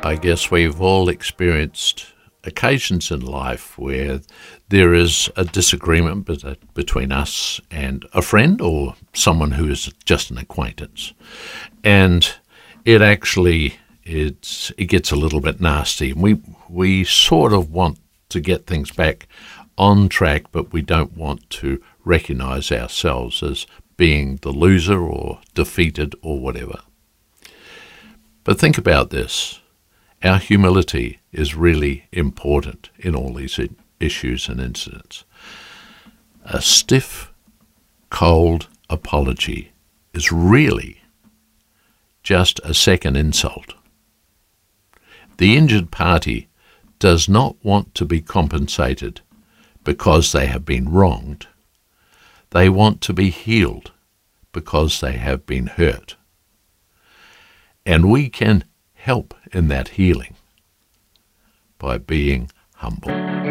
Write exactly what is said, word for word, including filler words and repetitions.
I guess we've all experienced occasions in life where there is a disagreement bet- between us and a friend or someone who is just an acquaintance. And it actually it's, it gets a little bit nasty. We, we sort of want to get things back on track, but we don't want to recognise ourselves as being the loser or defeated or whatever. But think about this. Our humility is really important in all these I- issues and incidents. A stiff, cold apology is really just a second insult. The injured party does not want to be compensated because they have been wronged. They want to be healed because they have been hurt. And we can help in that healing by being humble.